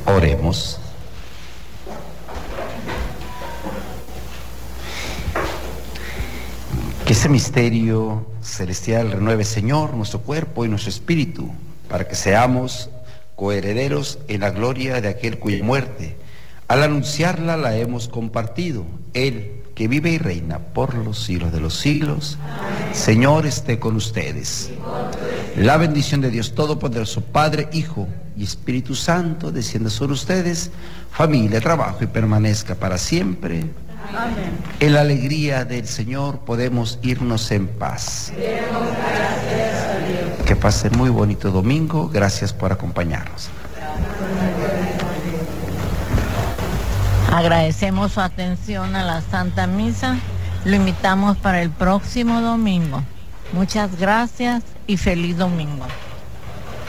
Oremos. Que ese misterio celestial renueve, Señor, nuestro cuerpo y nuestro espíritu, para que seamos coherederos en la gloria de aquel cuya muerte, al anunciarla, la hemos compartido. Él, que vive y reina por los siglos de los siglos. Amén. Señor, esté con ustedes. La bendición de Dios Todopoderoso, Padre, Hijo y Espíritu Santo, descienda sobre ustedes, familia, trabajo, y permanezca para siempre. Amén. En la alegría del Señor podemos irnos en paz. Demos gracias a Dios. Que pasen muy bonito domingo. Gracias por acompañarnos. Agradecemos su atención a la Santa Misa. Lo invitamos para el próximo domingo. Muchas gracias y feliz domingo.